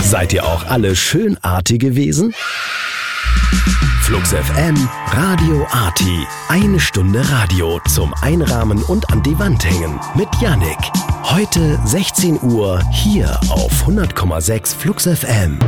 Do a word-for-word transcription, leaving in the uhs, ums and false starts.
Seid ihr auch alle schön artig gewesen? Flux F M, Radio Arti. Eine Stunde Radio zum Einrahmen und an die Wand hängen mit Yannick. Heute sechzehn Uhr hier auf hundert Komma sechs Flux F M.